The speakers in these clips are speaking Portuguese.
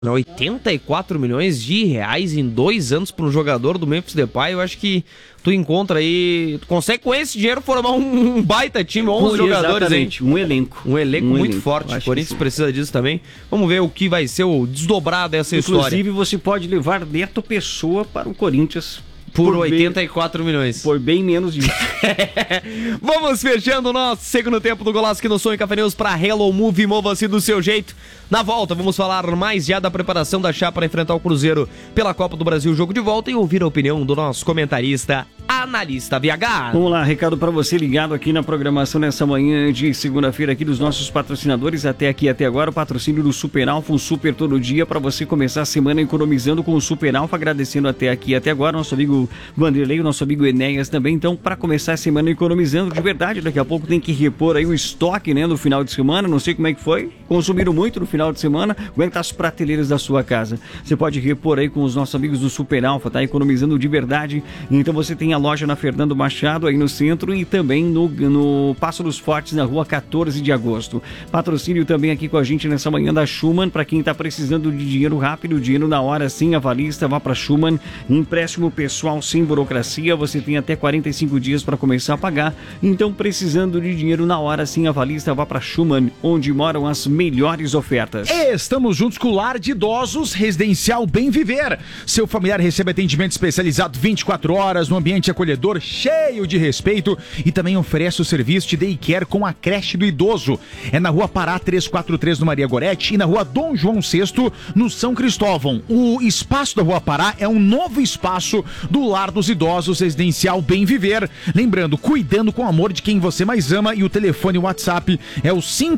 84 milhões de reais em 2 anos para um jogador do Memphis Depay. Eu acho que tu encontra aí, tu consegue com esse dinheiro formar um baita time, 11 jogadores, hein? Um elenco Muito forte. O Corinthians precisa disso também. Vamos ver o que vai ser o desdobrar dessa história. Inclusive, você pode levar Neto Pessoa para o Corinthians por 84 milhões. Por bem menos disso. Vamos fechando o nosso segundo tempo do Golaço aqui no Som e Café News para Hello Move, mova-se do seu jeito. Na volta, vamos falar mais já da preparação da chapa para enfrentar o Cruzeiro pela Copa do Brasil, jogo de volta, e ouvir a opinião do nosso comentarista, analista VH. Vamos lá, recado para você ligado aqui na programação nessa manhã de segunda-feira aqui dos nossos patrocinadores até agora, o patrocínio do Super Alfa, um super todo dia para você começar a semana economizando com o Super Alfa, agradecendo até agora nosso amigo Vanderlei, o nosso amigo Enéas também. Então, para começar a semana economizando de verdade, daqui a pouco tem que repor aí o estoque, né, no final de semana. Não sei como é que foi, consumiram muito no final de semana. Como é que tá as prateleiras da sua casa? Você pode repor aí com os nossos amigos do Super Alfa, tá economizando de verdade. Então você tem a loja na Fernando Machado aí no centro e também no Passo dos Fortes, na rua 14 de agosto. Patrocínio também aqui com a gente nessa manhã da Schumann, para quem tá precisando de dinheiro rápido, dinheiro na hora, sim, avalista, vá para Schumann. Empréstimo pessoal sem burocracia, você tem até 45 dias para começar a pagar. Então, precisando de dinheiro na hora, sim, avalista, vá para Schumann, onde moram as melhores ofertas. Estamos juntos com o Lar de Idosos Residencial Bem Viver. Seu familiar recebe atendimento especializado 24 horas, no ambiente acolhedor, cheio de respeito, e também oferece o serviço de daycare com a creche do idoso. É na Rua Pará 343 no Maria Goretti e na Rua Dom João VI no São Cristóvão. O espaço da Rua Pará é um novo espaço do Lar dos Idosos Residencial Bem Viver. Lembrando, cuidando com amor de quem você mais ama, e o telefone WhatsApp é o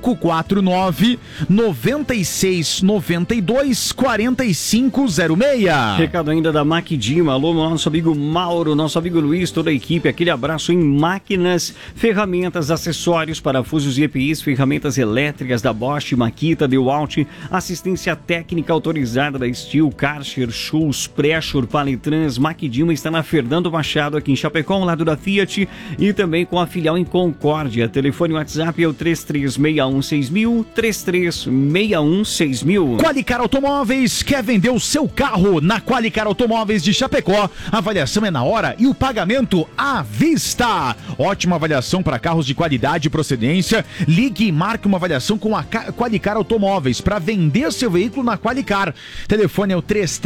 549 96 92 4506. Recado ainda da Maquidima. Alô, nosso amigo Mauro, nosso amigo Luiz, toda a equipe, aquele abraço em máquinas, ferramentas, acessórios, parafusos e EPIs, ferramentas elétricas da Bosch, Makita, DeWalt, assistência técnica autorizada da Steel, Karcher, Schultz, Pressure, Paletrans. Maquidima está na Fernando Machado, aqui em Chapecó, ao lado da Fiat, e também com a filial em Concórdia. Telefone WhatsApp é o 33616000, 33616000. Qualicar Automóveis quer vender o seu carro? Na Qualicar Automóveis de Chapecó, a avaliação é na hora e o pagamento à vista. Ótima avaliação para carros de qualidade e procedência. Ligue e marque uma avaliação com a Qualicar Automóveis para vender seu veículo na Qualicar. Telefone é o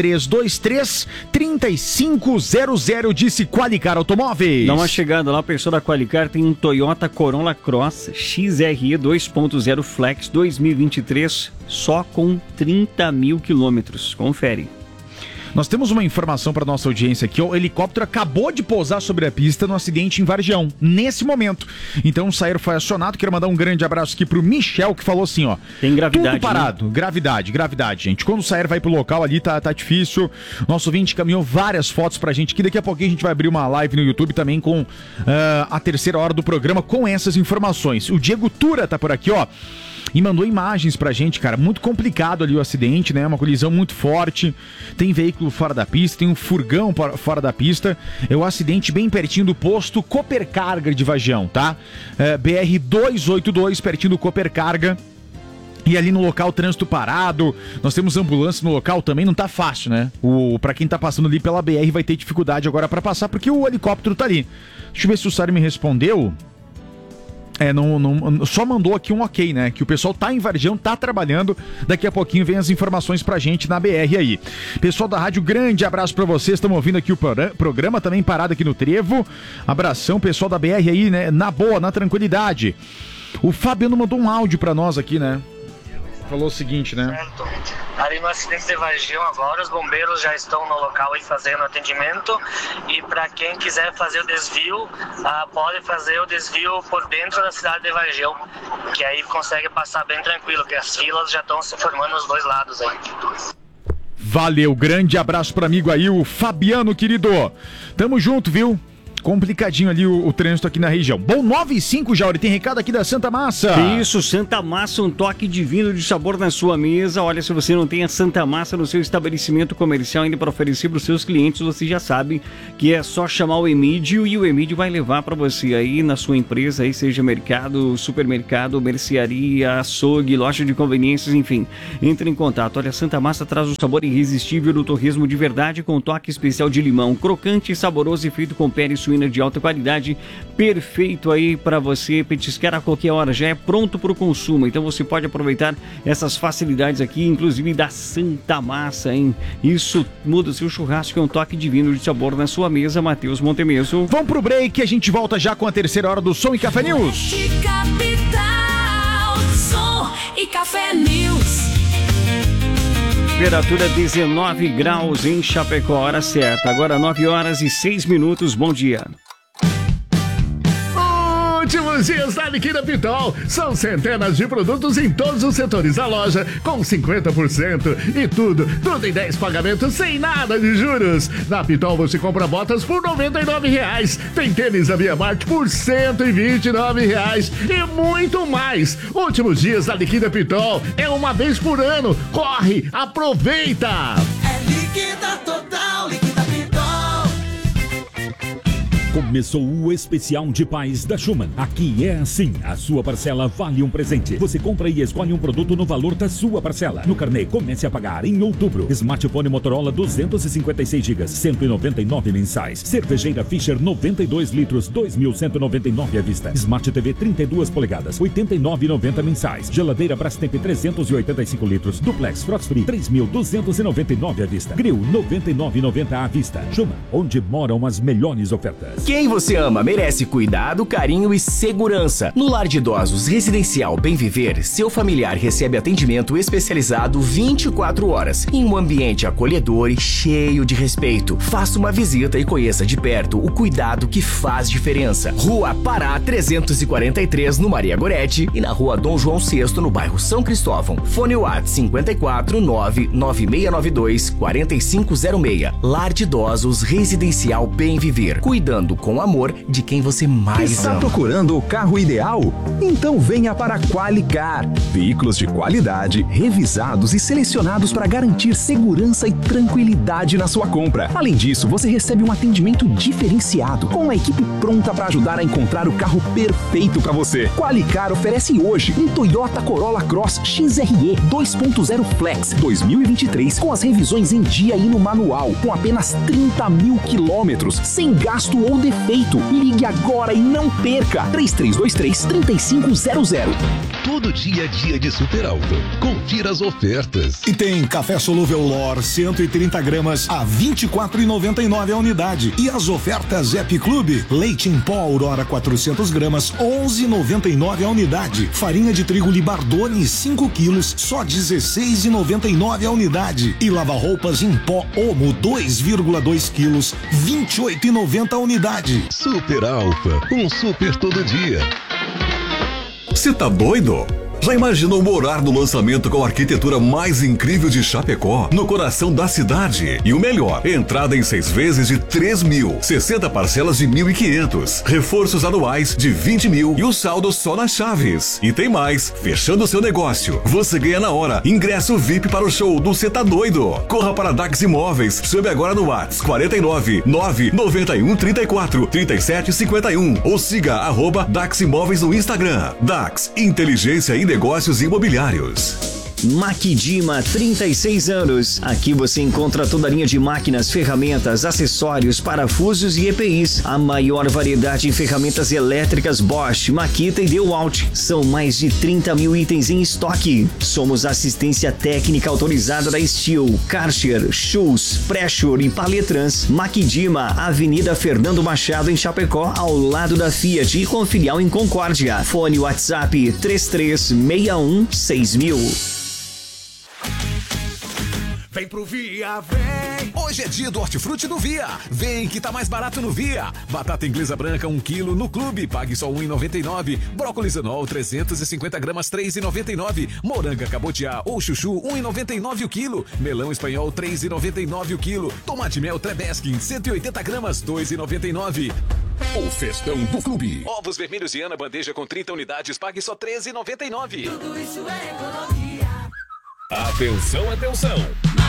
3323-3500, disse Qualicar Automóveis. Dá uma chegada lá, a pessoa da Qualicar tem um Toyota Corolla Cross XRE 2.0 Flex 2023, só com 30 mil quilômetros. Confere. Nós temos uma informação para nossa audiência aqui. O helicóptero acabou de pousar sobre a pista no acidente em Vargião, nesse momento. Então o Saer foi acionado. Quero mandar um grande abraço aqui pro Michel, que falou assim, ó. Tem gravidade, tudo parado, né? Gravidade, gente. Quando o Saer vai pro local ali, tá difícil. Nosso ouvinte caminhou várias fotos pra gente, que daqui a pouquinho a gente vai abrir uma live no YouTube também com a terceira hora do programa com essas informações. O Diego Tura tá por aqui, ó, e mandou imagens pra gente, cara. Muito complicado ali o acidente, né? Uma colisão muito forte. Tem veículo fora da pista, tem um furgão fora da pista. É o acidente bem pertinho do posto Coopercarga de Vargião, tá? BR-282, pertinho do Coopercarga. E ali no local, trânsito parado. Nós temos ambulância no local também, não tá fácil, né? Pra quem tá passando ali pela BR vai ter dificuldade agora pra passar, porque o helicóptero tá ali. Deixa eu ver se o Sari me respondeu. Só mandou aqui um ok, né? Que o pessoal tá em Vargião, tá trabalhando. Daqui a pouquinho vem as informações pra gente na BR aí. Pessoal da rádio, grande abraço pra vocês. Estamos ouvindo aqui o programa, também parado aqui no Trevo. Abração, pessoal da BR aí, né? Na boa, na tranquilidade. O Fabiano mandou um áudio pra nós aqui, né? Falou o seguinte, né? Certo. Ali no acidente de Vargião agora, os bombeiros já estão no local aí fazendo atendimento, e para quem quiser fazer o desvio, pode fazer o desvio por dentro da cidade de Vargião, que aí consegue passar bem tranquilo, que as filas já estão se formando nos dois lados aí. Valeu, grande abraço para amigo aí, o Fabiano, querido. Tamo junto, viu? complicadinho ali o trânsito aqui na região. Bom, 9h05, Jauri, tem recado aqui da Santa Massa. Isso, Santa Massa, um toque divino de sabor na sua mesa. Olha, se você não tem a Santa Massa no seu estabelecimento comercial ainda para oferecer para os seus clientes, você já sabe que é só chamar o Emídio e o Emídio vai levar para você aí na sua empresa, aí seja mercado, supermercado, mercearia, açougue, loja de conveniências, enfim. Entre em contato. Olha, Santa Massa traz o sabor irresistível do torresmo de verdade com toque especial de limão, crocante, saboroso e feito com pele suína de alta qualidade, perfeito aí para você petiscar a qualquer hora, já é pronto para o consumo, então você pode aproveitar essas facilidades aqui, inclusive da Santa Massa, hein? Isso muda o seu churrasco, é um toque divino de sabor na sua mesa, Matheus Montemeso. Vamos pro break, a gente volta já com a terceira hora do Som e Café News. Capital, Som e Café News. Temperatura 19 graus em Chapecó, hora certa. Agora 9h06. Bom dia. Últimos dias da Liquida Pitol. São centenas de produtos em todos os setores da loja com 50% e tudo em 10 pagamentos sem nada de juros. Na Pitol você compra botas por R$ 99. Tem tênis da Via Marte por R$ 129 e muito mais. Últimos dias da Liquida Pitol é uma vez por ano. Corre, aproveita! É Liquida Total, Liquida Pitol. Começou o especial de paz da Schumann. Aqui é assim, a sua parcela vale um presente. Você compra e escolhe um produto no valor da sua parcela. No carnê, comece a pagar em outubro. Smartphone Motorola 256 GB, 199 mensais. Cervejeira Fischer 92 litros, 2.199 à vista. Smart TV 32 polegadas, 89,90 mensais. Geladeira Brastemp 385 litros, Duplex Frost Free 3.299 à vista. Grill 99,90 à vista. Schumann, onde moram as melhores ofertas. Quem você ama merece cuidado, carinho e segurança. No Lar de Idosos Residencial Bem Viver, seu familiar recebe atendimento especializado 24 horas, em um ambiente acolhedor e cheio de respeito. Faça uma visita e conheça de perto o cuidado que faz diferença. Rua Pará 343, no Maria Goretti, e na Rua Dom João VI, no bairro São Cristóvão. Fone WhatsApp 54 99692 4506. Lar de Idosos Residencial Bem Viver, cuidando com amor de quem você mais Está ama. procurando o carro ideal? Então venha para a Qualicar. Veículos de qualidade, revisados e selecionados para garantir segurança e tranquilidade na sua compra. Além disso, você recebe um atendimento diferenciado, com uma equipe pronta para ajudar a encontrar o carro perfeito para você. Qualicar oferece hoje um Toyota Corolla Cross XRE 2.0 Flex 2023, com as revisões em dia e no manual, com apenas 30 mil quilômetros, sem gasto ou defeito. Ligue agora e não perca. 3323-3500. Todo dia é dia de Super Alto. Confira as ofertas. E tem café solúvel Lor 130 gramas a R$ 24,99 a unidade. E as ofertas Ep Clube, leite em pó Aurora 400 gramas, R$ 11,99 a unidade. Farinha de trigo Libardone 5 quilos, só R$ 16,99 a unidade. E lava-roupas em pó Omo 2,2 quilos, R$ 28,90 a unidade. Super Alfa, um super todo dia. Você tá doido? Já imaginou morar no lançamento com a arquitetura mais incrível de Chapecó, no coração da cidade? E o melhor, entrada em 6 vezes de 3 mil, 60 parcelas de 1.500, reforços anuais de 20 mil e o saldo só nas chaves. E tem mais, fechando o seu negócio, você ganha na hora ingresso VIP para o show do Cê Tá Doido. Corra para Dax Imóveis, chame agora no WhatsApp 49 991 34 37 51 ou siga @Dax Imóveis no Instagram. Dax, inteligência e negócios imobiliários. Maquidima, 36 anos. Aqui você encontra toda a linha de máquinas, ferramentas, acessórios, parafusos e EPIs. A maior variedade em ferramentas elétricas Bosch, Makita e DeWalt. São mais de 30 mil itens em estoque. Somos assistência técnica autorizada da Steel, Karcher, Schultz, Pressure e Paletrans. Maquidima, Avenida Fernando Machado, em Chapecó, ao lado da Fiat e com filial em Concórdia. Fone WhatsApp 3361 6000. Vem pro Via, vem! Hoje é dia do Hortifruti no Via. Vem que tá mais barato no Via. Batata inglesa branca 1 kg no Clube, pague só R$ 1,99. Brócolis anual 350 gramas, R$ 3,99. Moranga cabotiá ou chuchu, R$ 1,99 o quilo. Melão espanhol, R$ 3,99 o quilo. Tomate mel Trebeskin, 180 gramas, R$ 2,99. O festão do clube. Ovos vermelhos Viana, bandeja com 30 unidades, pague só R$ 13,99. Tudo isso é economia. Atenção, atenção!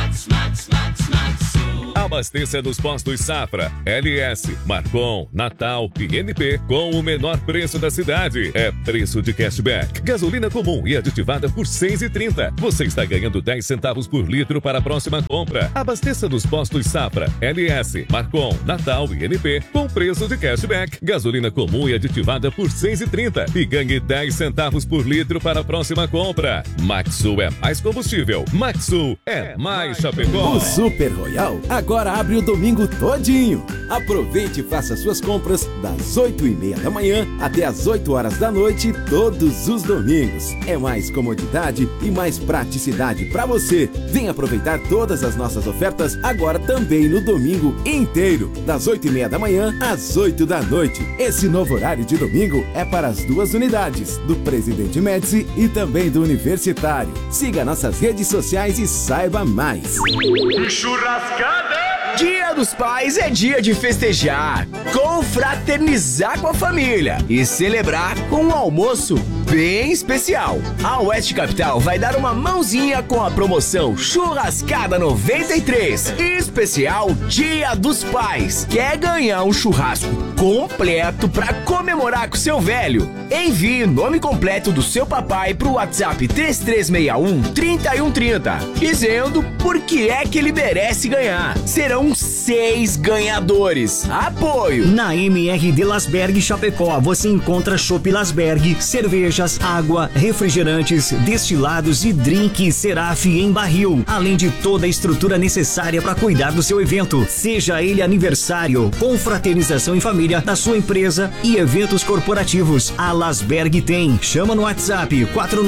Abasteça nos postos Safra, LS, Marcon, Natal e NP com o menor preço da cidade. É preço de cashback. Gasolina comum e aditivada por R$ 6,30. Você está ganhando 10 centavos por litro para a próxima compra. Abasteça nos postos Safra, LS, Marcon, Natal e NP com preço de cashback. Gasolina comum e aditivada por R$ 6,30 e ganhe 10 centavos por litro para a próxima compra. Maxsul é mais combustível. Maxsul é mais Chapecó. O Super Royal agora abre o domingo todinho. Aproveite e faça suas compras das 8h30 da manhã até as 8 horas da noite todos os domingos. É mais comodidade e mais praticidade para você. Vem aproveitar todas as nossas ofertas agora também no domingo inteiro, das 8h30 da manhã às 8 da noite. Esse novo horário de domingo é para as 2 unidades, do Presidente Médici e também do Universitário. Siga nossas redes sociais e saiba mais. Churrascada! Dia dos Pais é dia de festejar, confraternizar com a família e celebrar com um almoço bem especial. A Oeste Capital vai dar uma mãozinha com a promoção Churrascada 93, especial Dia dos Pais. Quer ganhar um churrasco completo para comemorar com seu velho? Envie nome completo do seu papai pro WhatsApp 3361-3130, dizendo por que é que ele merece ganhar. Serão 6 ganhadores. Apoio. Na MRD Lasberg Chapecó você encontra Chopp Lasberg, cervejas, água, refrigerantes, destilados e drink Seraf em barril, além de toda a estrutura necessária para cuidar do seu evento, seja ele aniversário, confraternização em família, da sua empresa e eventos corporativos. A Lasberg tem. Chama no WhatsApp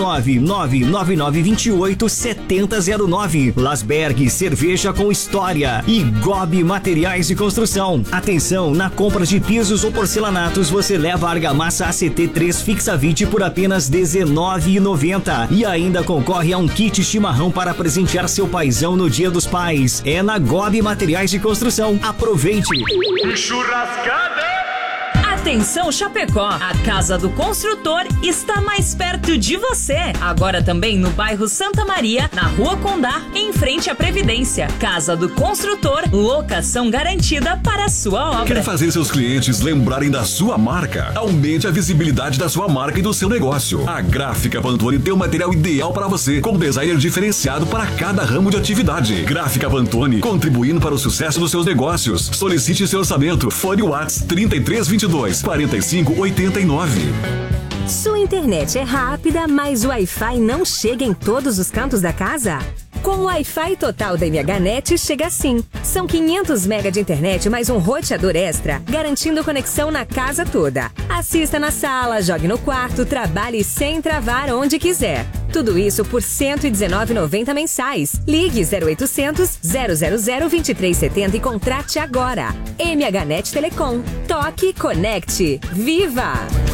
49999287009. Lasberg, cerveja com história. E Gobi Materiais de Construção. Atenção, na compra de pisos ou porcelanatos você leva a argamassa ACT3 Fixa 20 por apenas R$19,90 e ainda concorre a um kit chimarrão para presentear seu paizão no Dia dos Pais. É na Gobi Materiais de Construção. Aproveite! Churrascada! Atenção Chapecó, a Casa do Construtor está mais perto de você. Agora também no bairro Santa Maria, na Rua Condá, em frente à Previdência. Casa do Construtor, locação garantida para a sua obra. Quer fazer seus clientes lembrarem da sua marca? Aumente a visibilidade da sua marca e do seu negócio. A Gráfica Pantone tem o material ideal para você, com designer diferenciado para cada ramo de atividade. Gráfica Pantone, contribuindo para o sucesso dos seus negócios. Solicite seu orçamento. Fone Whats 3322 4589. Sua internet é rápida, mas o Wi-Fi não chega em todos os cantos da casa? Com o Wi-Fi total da MHNet chega assim. São 500 MB de internet mais um roteador extra, garantindo conexão na casa toda. Assista na sala, jogue no quarto, trabalhe sem travar onde quiser. Tudo isso por R$ 119,90 mensais. Ligue 0800 000 2370 e contrate agora. MHNet Telecom. Toque, conecte. Viva!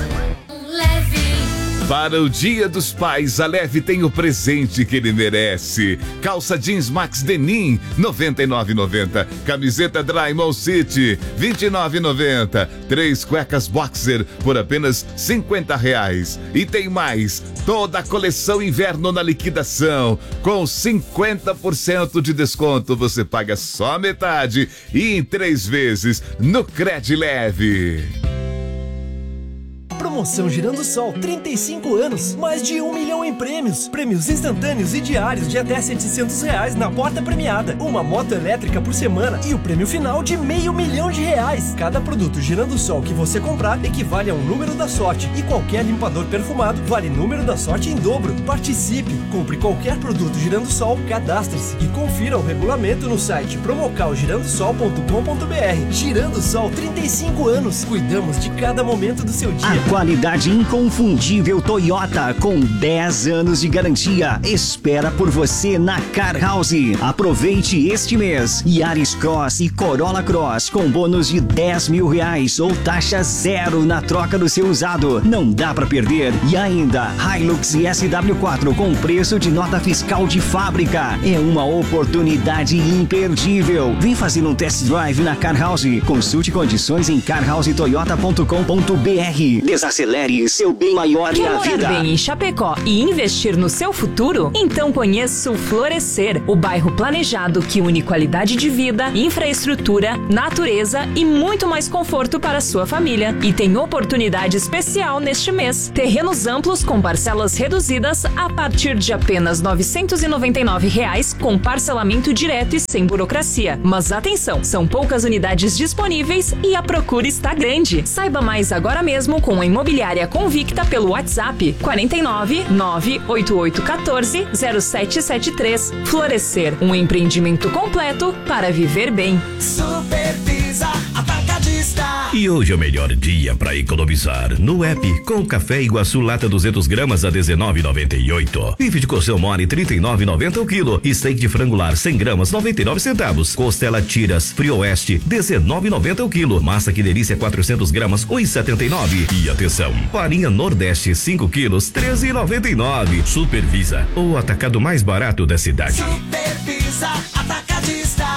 Para o Dia dos Pais, a Leve tem o presente que ele merece. Calça jeans Max Denim, R$ 99,90. Camiseta Drymall City, R$ 29,90. 3 cuecas Boxer por apenas R$ 50,00. E tem mais, toda a coleção inverno na liquidação. Com 50% de desconto, você paga só metade e em 3 vezes no Cred Leve. Promoção Girando Sol, 35 anos, mais de 1 milhão em prêmios. Prêmios instantâneos e diários de até R$ 700 na porta premiada. Uma moto elétrica por semana e o prêmio final de R$500 mil. Cada produto Girando Sol que você comprar equivale a um número da sorte. E qualquer limpador perfumado vale número da sorte em dobro. Participe, compre qualquer produto Girando Sol, cadastre-se e confira o regulamento no site promocalgirandosol.com.br. Girando Sol, 35 anos. Cuidamos de cada momento do seu dia. qualidade inconfundível Toyota com 10 anos de garantia. Espera por você na Car House. Aproveite este mês. Yaris Cross e Corolla Cross com bônus de R$10.000 ou taxa zero na troca do seu usado. Não dá pra perder. E ainda, Hilux e SW4 com preço de nota fiscal de fábrica. É uma oportunidade imperdível. Vem fazer um test drive na Car House. Consulte condições em carhousetoyota.com.br. Desacelere, seu bem maior é a vida. Quer morar bem em Chapecó e investir no seu futuro? Então conheça o Florescer, o bairro planejado que une qualidade de vida, infraestrutura, natureza e muito mais conforto para a sua família. E tem oportunidade especial neste mês. Terrenos amplos com parcelas reduzidas a partir de apenas R$ 999 com parcelamento direto e sem burocracia. Mas atenção, são poucas unidades disponíveis e a procura está grande. Saiba mais agora mesmo com a Imobiliária Convicta pelo WhatsApp 49 98814 0773. Florescer, um empreendimento completo para viver bem. Supervisa Atacadista. E hoje é o melhor dia para economizar. No app, com café Iguaçu lata 200 gramas a R$19,98. Bife de colchão mole R$39,90 o quilo. Steak de frango lar 100 gramas 99 centavos. Costela tiras Frio Oeste R$19,90 o quilo. Massa que delícia 400 gramas R$1,79. E atenção, farinha Nordeste 5 quilos R$13,99. Supervisa, o atacado mais barato da cidade. Supervisa Atacadista.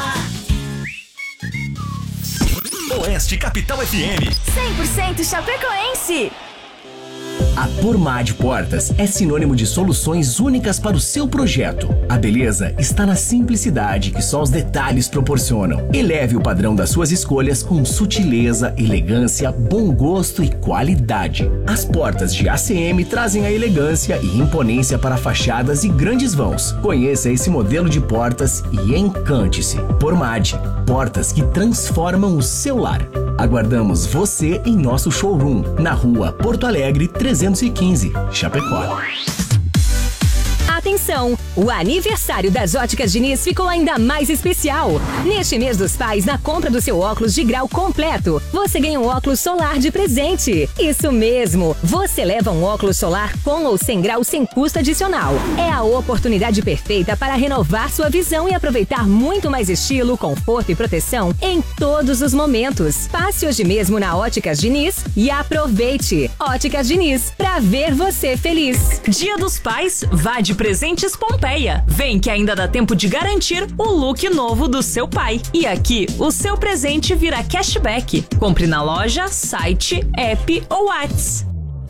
Oeste Capital FM. 100% chapecoense. A Pormad Portas é sinônimo de soluções únicas para o seu projeto. A beleza está na simplicidade que só os detalhes proporcionam. Eleve o padrão das suas escolhas com sutileza, elegância, bom gosto e qualidade. As portas de ACM trazem a elegância e imponência para fachadas e grandes vãos. Conheça esse modelo de portas e encante-se. Pormad, portas que transformam o seu lar. Aguardamos você em nosso showroom, na rua Porto Alegre 315, Chapecó. Atenção! O aniversário das Óticas Diniz ficou ainda mais especial. Neste mês dos pais, na compra do seu óculos de grau completo, você ganha um óculos solar de presente. Isso mesmo! Você leva um óculos solar com ou sem grau sem custo adicional. É a oportunidade perfeita para renovar sua visão e aproveitar muito mais estilo, conforto e proteção em todos os momentos. Passe hoje mesmo na Óticas Diniz e aproveite! Óticas Diniz, pra ver você feliz. Dia dos Pais, vá de Presentes Pompeia. Vem que ainda dá tempo de garantir o look novo do seu pai. E aqui, o seu presente vira cashback. Compre na loja, site, app ou WhatsApp.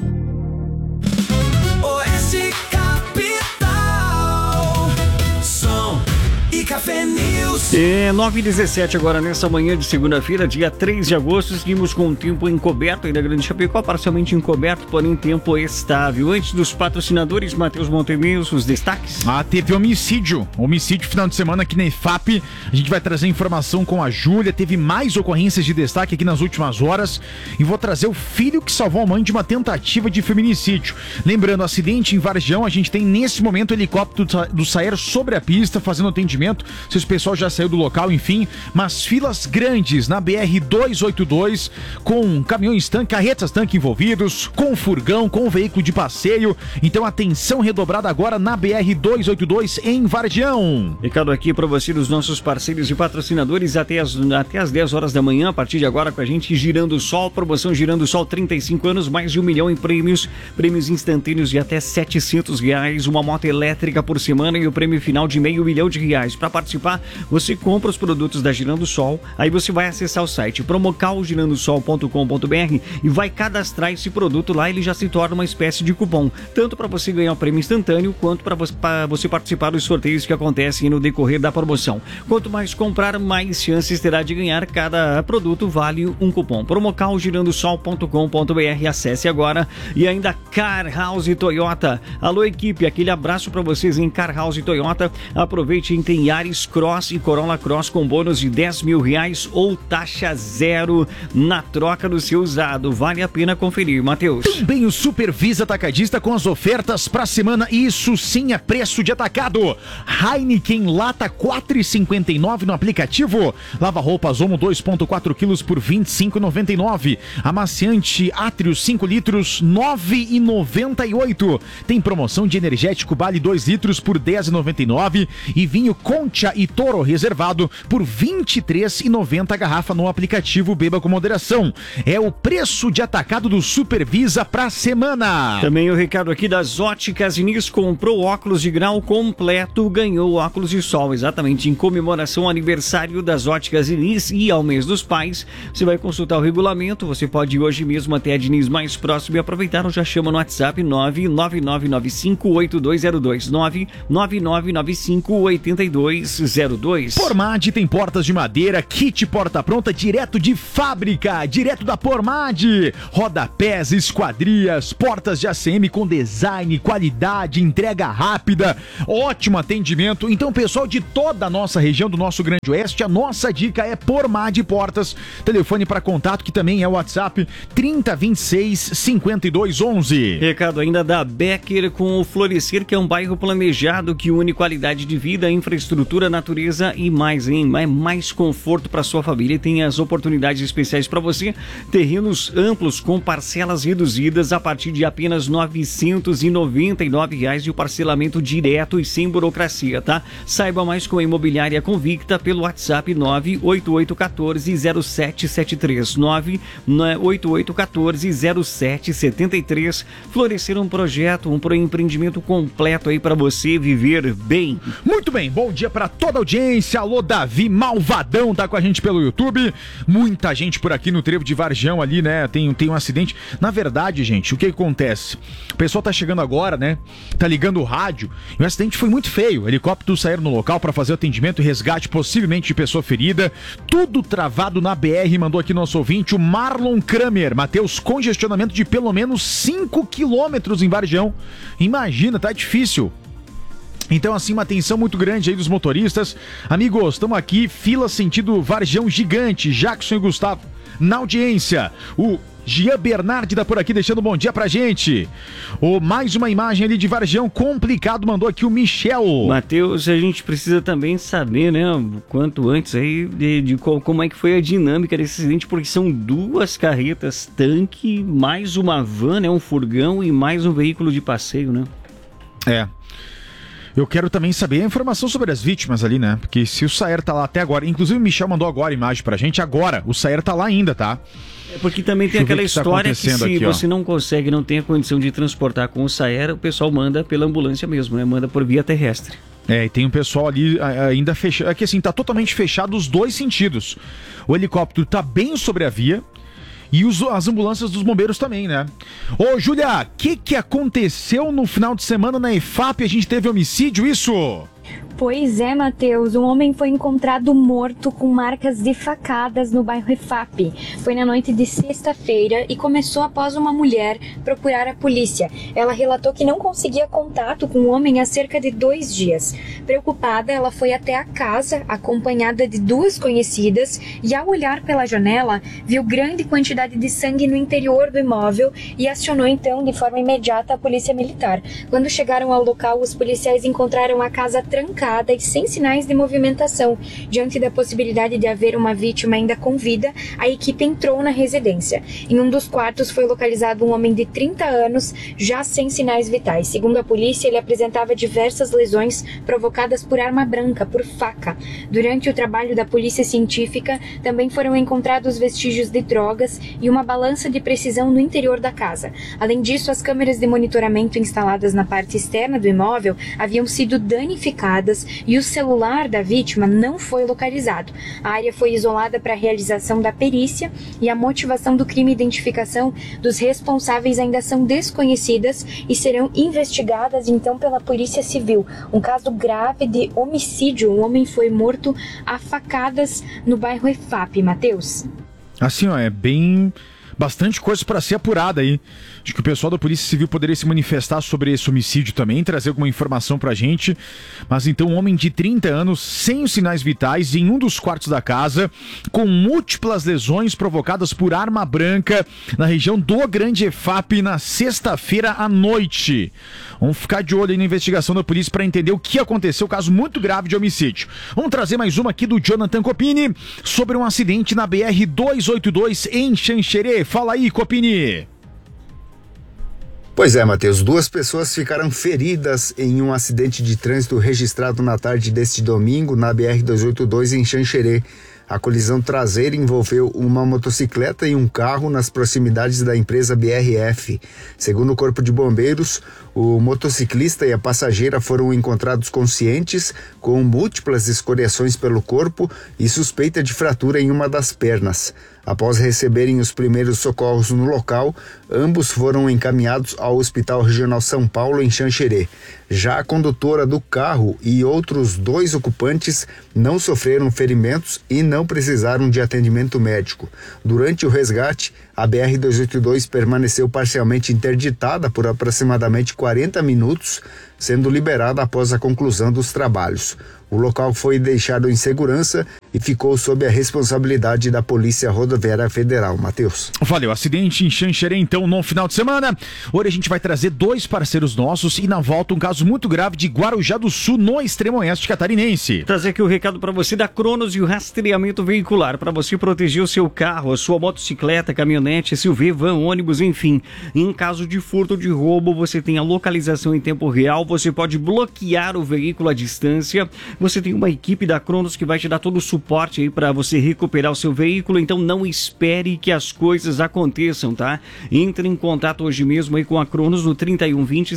Oeste Capital. Som e Café News. 9h17 agora nessa manhã de segunda-feira, dia 3 de agosto. Seguimos com o tempo encoberto aí da Grande Chapecó, parcialmente encoberto, porém tempo estável. Antes dos patrocinadores, Matheus Montemeus, os destaques. Teve homicídio final de semana aqui na IFAP. A gente vai trazer informação com a Júlia. Teve mais ocorrências de destaque aqui nas últimas horas. E vou trazer o filho que salvou a mãe de uma tentativa de feminicídio. Lembrando, acidente em Vargião, a gente tem nesse momento o helicóptero do SAER sobre a pista, fazendo atendimento. Se o pessoal já saiu do local, enfim, mas filas grandes na BR-282, com caminhões tanque, carretas tanque envolvidos, com furgão, com veículo de passeio. Então atenção redobrada agora na BR-282 em Vargião. Recado aqui para você dos nossos parceiros e patrocinadores até as 10 horas da manhã, a partir de agora com a gente, Girando o Sol, promoção Girando o Sol, 35 anos, mais de 1 milhão em prêmios instantâneos de até R$700, uma moto elétrica por semana e o prêmio final de R$500 mil. Para participar, você compra os produtos da Girando Sol, aí você vai acessar o site promocalgirandosol.com.br e vai cadastrar esse produto lá, ele já se torna uma espécie de cupom, tanto para você ganhar o prêmio instantâneo, quanto para você participar dos sorteios que acontecem no decorrer da promoção. Quanto mais comprar, mais chances terá de ganhar. Cada produto vale um cupom. promocalgirandosol.com.br, acesse agora. E ainda Car House Toyota. Alô equipe, aquele abraço para vocês em Car House Toyota. Aproveite, tem Yaris Yaris Cross e Corolla Cross com bônus de R$10 mil ou taxa zero na troca do seu usado. Vale a pena conferir, Matheus. Também o Super Visa Atacadista com as ofertas pra semana. Isso sim é preço de atacado. Heineken lata 4,59 no aplicativo. Lava-roupas Omo 2,4 quilos por R$25,99. Amaciante Atrius 5 litros, R$9,98. Tem promoção de energético Bale 2 litros por R$10,99 e vinho Concha e Toro reservado por R$23,90 a garrafa no aplicativo. Beba com moderação. É o preço de atacado do Super Visa pra semana. Também o recado aqui das Óticas Diniz. Comprou óculos de grau completo, ganhou óculos de sol, exatamente em comemoração ao aniversário das Óticas Diniz e ao mês dos pais. Você vai consultar o regulamento, você pode ir hoje mesmo até a Diniz mais próximo e aproveitar, ou já chama no WhatsApp 999958202, 999958202. Pormad tem portas de madeira, kit porta pronta direto de fábrica, direto da Pormad. Rodapés, esquadrias, portas de ACM com design, qualidade, entrega rápida, ótimo atendimento. Então, pessoal de toda a nossa região do nosso Grande Oeste, a nossa dica é Pormad Portas. Telefone para contato que também é o WhatsApp 3026-5211. Recado ainda da Becker com o Florescer, que é um bairro planejado que une qualidade de vida, infraestrutura, natureza e mais, hein? Mais conforto para sua família. E tem as oportunidades especiais para você. Terrenos amplos com parcelas reduzidas a partir de apenas R$ 999 e o parcelamento direto e sem burocracia, tá? Saiba mais com a Imobiliária Convicta pelo WhatsApp 988140773, 988140773. Florescer um projeto, um empreendimento completo aí para você viver bem. Muito bem, bom dia para toda a audiência. Alô, Davi Malvadão tá com a gente pelo YouTube. Muita gente por aqui no trevo de Varjão ali, né? Tem um acidente. Na verdade, gente, o que acontece? O pessoal tá chegando agora, né? Tá ligando o rádio. E o acidente foi muito feio. Helicópteros saíram no local para fazer o atendimento e resgate, possivelmente de pessoa ferida. Tudo travado na BR, mandou aqui nosso ouvinte, o Marlon Kramer. Matheus, congestionamento de pelo menos 5 quilômetros em Varjão. Imagina, tá difícil. Então, assim, uma atenção muito grande aí dos motoristas. Amigos, estamos aqui, fila sentido Varjão gigante. Jackson e Gustavo na audiência. O Jean Bernardi tá por aqui deixando um bom dia pra gente. Mais uma imagem ali de Varjão complicado, mandou aqui o Michel. Matheus, a gente precisa também saber, né, quanto antes aí de como é que foi a dinâmica desse acidente, porque são 2 carretas tanque, mais uma van, né, um furgão e mais um veículo de passeio, né? Eu quero também saber a informação sobre as vítimas ali, né? Porque se o Saer tá lá até agora, inclusive o Michel mandou agora a imagem pra gente, agora, o Saer tá lá ainda, tá? Porque também tem aquela história que se aqui, você não consegue, não tem a condição de transportar com o Saer, o pessoal manda pela ambulância mesmo, né? Manda por via terrestre. E tem um pessoal ali ainda fechado, é que assim, tá totalmente fechado os dois sentidos. O helicóptero tá bem sobre a via, e as ambulâncias dos bombeiros também, né? Ô, Júlia, o que aconteceu no final de semana na EFAP? A gente teve homicídio, isso? Pois é, Matheus, um homem foi encontrado morto com marcas de facadas no bairro EFAP. Foi na noite de sexta-feira e começou após uma mulher procurar a polícia. Ela relatou que não conseguia contato com o homem há cerca de 2 dias. Preocupada, ela foi até a casa, acompanhada de 2 conhecidas, e ao olhar pela janela, viu grande quantidade de sangue no interior do imóvel e acionou então de forma imediata a polícia militar. Quando chegaram ao local, os policiais encontraram a casa trancada e sem sinais de movimentação. Diante da possibilidade de haver uma vítima ainda com vida, a equipe entrou na residência. Em um dos quartos foi localizado um homem de 30 anos, já sem sinais vitais. Segundo a polícia, ele apresentava diversas lesões provocadas por arma branca, por faca. Durante o trabalho da polícia científica, também foram encontrados vestígios de drogas e uma balança de precisão no interior da casa. Além disso, as câmeras de monitoramento instaladas na parte externa do imóvel haviam sido danificadas e o celular da vítima não foi localizado. A área foi isolada para a realização da perícia e a motivação do crime e identificação dos responsáveis ainda são desconhecidas e serão investigadas então pela Polícia Civil. Um caso grave de homicídio, um homem foi morto a facadas no bairro EFAP, Matheus. Assim, ó, é bem Bastante coisa para ser apurada aí. Acho que o pessoal da Polícia Civil poderia se manifestar sobre esse homicídio também, trazer alguma informação pra gente. Mas então, um homem de 30 anos, sem os sinais vitais, em um dos quartos da casa, com múltiplas lesões provocadas por arma branca na região do Grande EFAP na sexta-feira à noite. Vamos ficar de olho aí na investigação da polícia para entender o que aconteceu, caso muito grave de homicídio. Vamos trazer mais uma aqui do Jonathan Copini sobre um acidente na BR-282 em Xanxerê. Fala aí, Copini. Pois é, Matheus, 2 pessoas ficaram feridas em um acidente de trânsito registrado na tarde deste domingo na BR-282 em Xanxerê. A colisão traseira envolveu uma motocicleta e um carro nas proximidades da empresa BRF. Segundo o Corpo de Bombeiros, o motociclista e a passageira foram encontrados conscientes, com múltiplas escoriações pelo corpo e suspeita de fratura em uma das pernas. Após receberem os primeiros socorros no local, ambos foram encaminhados ao Hospital Regional São Paulo, em Xanxerê. Já a condutora do carro e outros 2 ocupantes não sofreram ferimentos e não precisaram de atendimento médico. Durante o resgate, a BR-282 permaneceu parcialmente interditada por aproximadamente 40 minutos, sendo liberada após a conclusão dos trabalhos. O local foi deixado em segurança e ficou sob a responsabilidade da Polícia Rodoviária Federal. Matheus. Valeu, acidente em Xanxerê então no final de semana. Hoje a gente vai trazer 2 parceiros nossos e na volta um caso muito grave de Guarujá do Sul, no extremo oeste catarinense. Trazer aqui o recado para você da Cronos e o rastreamento veicular, para você proteger o seu carro, a sua motocicleta, caminhonete, SUV, van, ônibus, enfim. Em caso de furto ou de roubo, você tem a localização em tempo real, você pode bloquear o veículo à distância. Você tem uma equipe da Cronos que vai te dar todo o suporte aí para você recuperar o seu veículo, então não espere que as coisas aconteçam, tá? Entre em contato hoje mesmo aí com a Cronos no 3120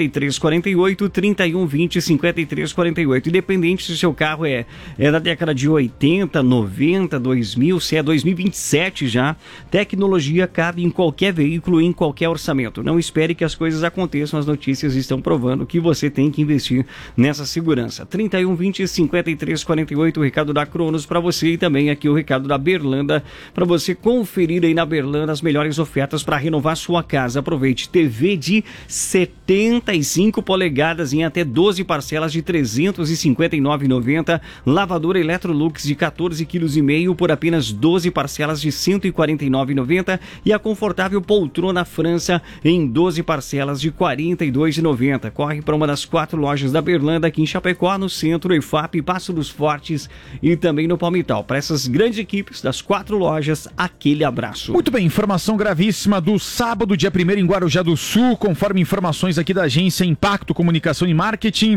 5348, 3120 5348, independente se o seu carro é da década de 80, 90, 2000, se é 2027 já, tecnologia cabe em qualquer veículo, em qualquer orçamento. Não espere que as coisas aconteçam, as notícias estão provando que você tem que investir nessa segurança. 3120 5348, o recado da Cronos para você e também aqui o recado da Berlanda para você conferir aí na Berlanda as melhores ofertas para renovar sua casa. Aproveite, TV de 75 polegadas em até 12 parcelas de R$ 359,90, lavadora Electrolux de 14,5 kg por apenas 12 parcelas de R$ 149,90 e a confortável poltrona França em 12 parcelas de R$ 42,90. Corre para uma das 4 lojas da Berlanda aqui em Chapecó, no centro, EFAP, Passo dos Fortes e também no Palmital. Para essas grandes equipes das 4 lojas, aquele abraço. Muito bem, informação gravíssima do sábado, dia 1º em Guarujá do Sul, conforme informações aqui da agência Impacto Comunicação e Marketing,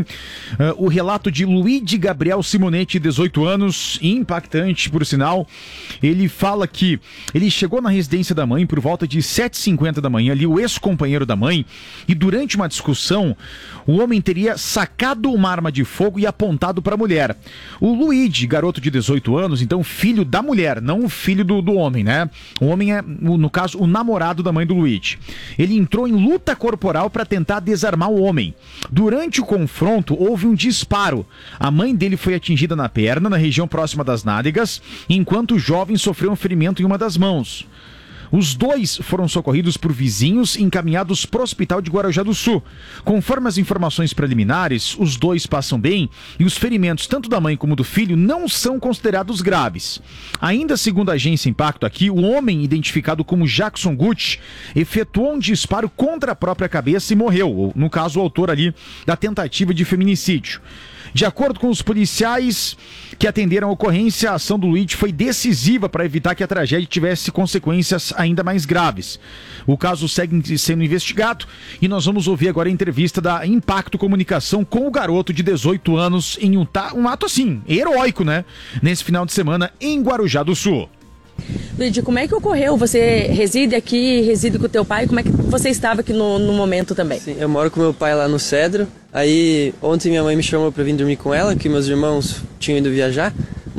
o relato de Luigi Gabriel Simonetti, 18 anos, impactante por sinal. Ele fala que ele chegou na residência da mãe por volta de 7h50 da manhã, ali o ex-companheiro da mãe, e durante uma discussão, o homem teria sacado uma arma de fogo e apontado para a mulher. O Luigi, garoto de 18 anos, então filho da mulher, não o filho do homem, né? O homem é, no caso, o namorado da mãe do Luigi. Ele entrou em luta corporal para tentar desarmar o homem. Durante o confronto, houve um disparo. A mãe dele foi atingida na perna, na região próxima das nádegas, enquanto o jovem sofreu um ferimento em uma das mãos. Os dois foram socorridos por vizinhos e encaminhados para o hospital de Guarujá do Sul. Conforme as informações preliminares, os dois passam bem e os ferimentos, tanto da mãe como do filho, não são considerados graves. Ainda segundo a agência Impacto aqui, o homem, identificado como Jackson Gucci, efetuou um disparo contra a própria cabeça e morreu, no caso o autor ali da tentativa de feminicídio. De acordo com os policiais que atenderam a ocorrência, a ação do Luigi foi decisiva para evitar que a tragédia tivesse consequências ainda mais graves. O caso segue sendo investigado e nós vamos ouvir agora a entrevista da Impacto Comunicação com o garoto de 18 anos em um ato assim, heróico, né? Nesse final de semana em Guarujá do Sul. Luigi, como é que ocorreu? Você reside aqui, reside com o teu pai, como é que você estava aqui no momento também? Sim, eu moro com meu pai lá no Cedro, aí ontem minha mãe me chamou para vir dormir com ela, que meus irmãos tinham ido viajar,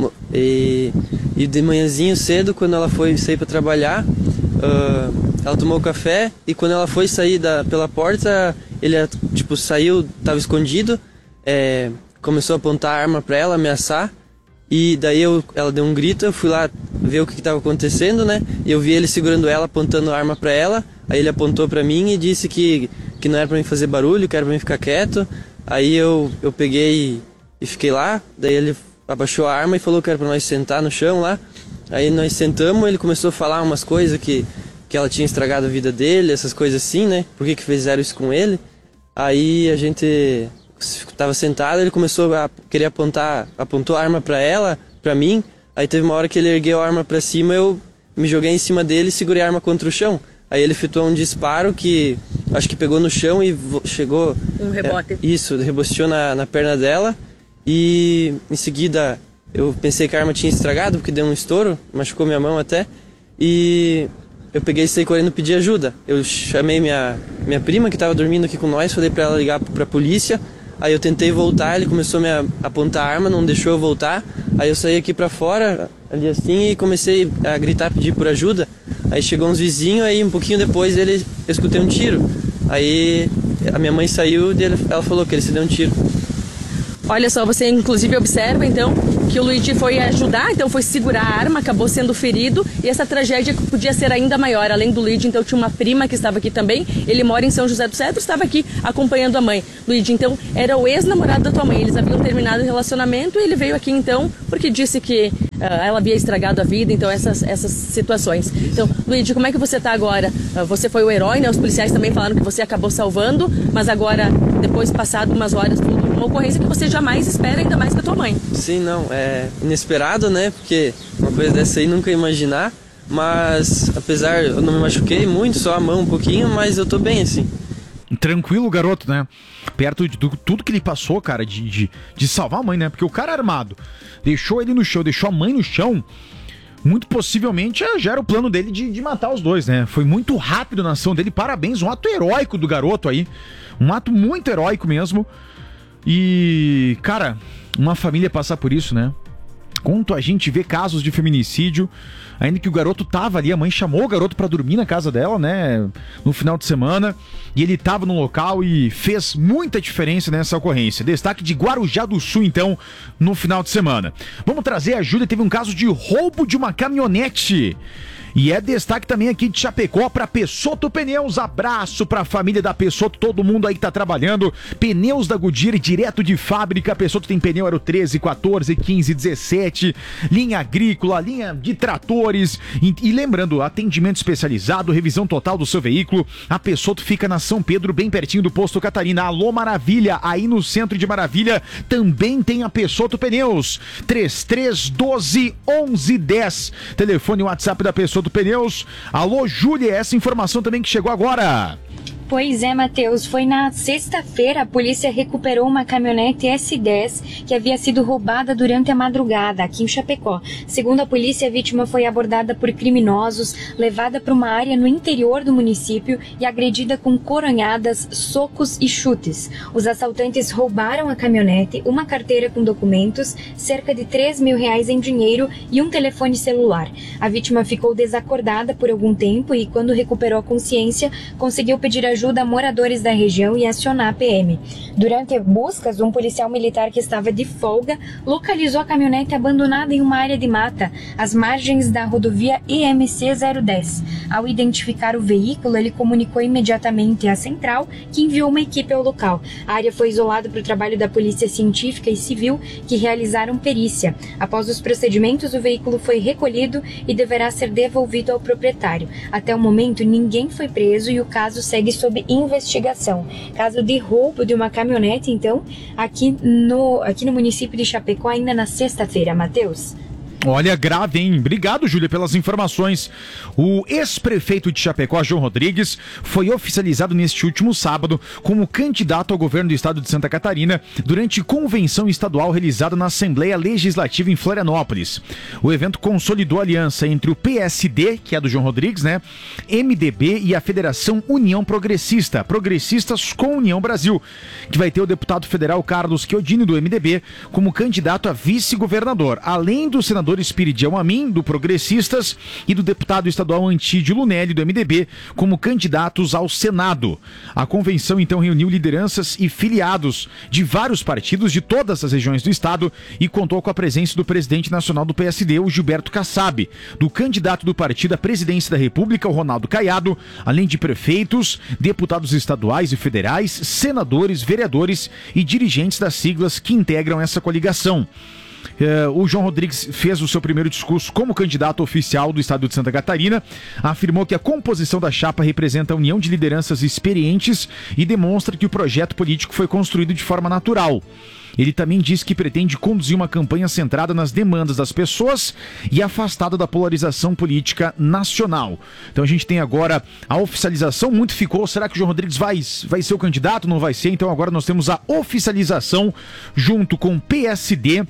e de manhãzinho cedo, quando ela foi sair para trabalhar, ela tomou café, e quando ela foi sair pela porta, ele saiu, estava escondido, começou a apontar a arma para ela, ameaçar, E daí ela deu um grito, eu fui lá ver o que estava acontecendo, né? E eu vi ele segurando ela, apontando a arma para ela. Aí ele apontou para mim e disse que não era para mim fazer barulho, que era para mim ficar quieto. Aí eu peguei e fiquei lá. Daí ele abaixou a arma e falou que era para nós sentar no chão lá. Aí nós sentamos, ele começou a falar umas coisas que ela tinha estragado a vida dele, essas coisas assim, né? Por que fizeram isso com ele? Aí a gente estava sentado, ele começou a querer apontou a arma para ela, para mim. Aí teve uma hora que ele ergueu a arma para cima, eu me joguei em cima dele e segurei a arma contra o chão. Aí ele efetuou um disparo que acho que pegou no chão e chegou... Um rebote. Isso, rebosteou na perna dela. E em seguida eu pensei que a arma tinha estragado, porque deu um estouro, machucou minha mão até. E eu peguei e saí correndo pedir ajuda. Eu chamei minha prima que estava dormindo aqui com nós, falei para ela ligar para a polícia. Aí eu tentei voltar, ele começou a me apontar a arma, não deixou eu voltar. Aí eu saí aqui pra fora, ali assim, e comecei a gritar, pedir por ajuda. Aí chegou uns vizinhos, aí um pouquinho depois eu escutei um tiro. Aí a minha mãe saiu e ela falou que ele se deu um tiro. Olha só, você inclusive observa então que o Luigi foi ajudar, então foi segurar a arma, acabou sendo ferido e essa tragédia podia ser ainda maior. Além do Luigi, então tinha uma prima que estava aqui também, ele mora em São José do Cedro, estava aqui acompanhando a mãe. Luigi, então, era o ex-namorado da tua mãe, eles haviam terminado o relacionamento e ele veio aqui então porque disse que ela havia estragado a vida, então essas situações. Então, Luigi, como é que você está agora? Você foi o herói, né? Os policiais também falaram que você acabou salvando, mas agora, depois passado umas horas, uma ocorrência que você jamais espera, ainda mais que a tua mãe. Sim, não, é inesperado, né? Porque uma coisa dessa aí nunca ia imaginar, mas apesar, eu não me machuquei muito, só a mão um pouquinho, mas eu tô bem assim. Tranquilo, garoto, né? Perto de tudo que ele passou, cara, de salvar a mãe, né? Porque o cara armado deixou ele no chão, deixou a mãe no chão. Muito possivelmente já era o plano dele de matar os dois, né? Foi muito rápido na ação dele. Parabéns, um ato heróico do garoto aí. Um ato muito heróico mesmo. E, cara, uma família passar por isso, né? Quanto a gente vê casos de feminicídio, ainda que o garoto tava ali, a mãe chamou o garoto pra dormir na casa dela, né, no final de semana, e ele tava no local e fez muita diferença nessa ocorrência. Destaque de Guarujá do Sul, então, no final de semana. Vamos trazer ajuda, teve um caso de roubo de uma caminhonete. E é destaque também aqui de Chapecó para Pessotto Pneus. Abraço para a família da Pessotto, todo mundo aí que tá trabalhando. Pneus da Goodyear, direto de fábrica. Pessotto tem pneu Aro 13, 14, 15, 17. Linha agrícola, linha de tratores. E lembrando, atendimento especializado, revisão total do seu veículo. A Pessotto fica na São Pedro, bem pertinho do Posto Catarina. Alô Maravilha, aí no centro de Maravilha também tem a Pessotto Pneus. 3312 1110. Telefone e WhatsApp da Pessotto Pneus. Alô, Júlia, essa informação também que chegou agora. Pois é, Matheus, foi na sexta-feira a polícia recuperou uma caminhonete S10 que havia sido roubada durante a madrugada aqui em Chapecó. Segundo a polícia, a vítima foi abordada por criminosos, levada para uma área no interior do município e agredida com coronhadas, socos e chutes. Os assaltantes roubaram a caminhonete, uma carteira com documentos, cerca de R$3.000 em dinheiro e um telefone celular. A vítima ficou desacordada por algum tempo e, quando recuperou a consciência, conseguiu pedir ajuda a moradores da região e acionar a PM. Durante buscas, um policial militar que estava de folga localizou a caminhonete abandonada em uma área de mata, às margens da rodovia IMC 010. Ao identificar o veículo, ele comunicou imediatamente à central, que enviou uma equipe ao local. A área foi isolada para o trabalho da Polícia Científica e Civil, que realizaram perícia. Após os procedimentos, o veículo foi recolhido e deverá ser devolvido ao proprietário. Até o momento, ninguém foi preso e o caso segue sob investigação. Caso de roubo de uma caminhonete, então, aqui no município de Chapecó, ainda na sexta-feira, Matheus. Olha, grave, hein? Obrigado, Júlia, pelas informações. O ex-prefeito de Chapecó, João Rodrigues, foi oficializado neste último sábado como candidato ao governo do estado de Santa Catarina durante convenção estadual realizada na Assembleia Legislativa em Florianópolis. O evento consolidou a aliança entre o PSD, que é do João Rodrigues, né? MDB e a Federação União Progressista, Progressistas com União Brasil, que vai ter o deputado federal Carlos Chiodini, do MDB, como candidato a vice-governador, além do senador senador Espiridião Amin, do Progressistas, e do deputado estadual Antídio Lunelli, do MDB, como candidatos ao Senado. A convenção, então, reuniu lideranças e filiados de vários partidos de todas as regiões do estado e contou com a presença do presidente nacional do PSD, o Gilberto Kassab, do candidato do partido à presidência da República, o Ronaldo Caiado, além de prefeitos, deputados estaduais e federais, senadores, vereadores e dirigentes das siglas que integram essa coligação. O João Rodrigues fez o seu primeiro discurso como candidato oficial do estado de Santa Catarina, afirmou que a composição da chapa representa a união de lideranças experientes e demonstra que o projeto político foi construído de forma natural. Ele também disse que pretende conduzir uma campanha centrada nas demandas das pessoas e afastada da polarização política nacional. Então a gente tem agora a oficialização, muito ficou, será que o João Rodrigues vai ser o candidato? Não vai ser, então agora nós temos a oficialização junto com PSD,